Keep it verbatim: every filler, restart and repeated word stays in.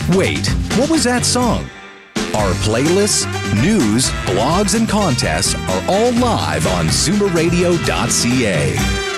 Wait, what was that song? Our playlists, news, blogs, and contests are all live on zoomer radio dot c a.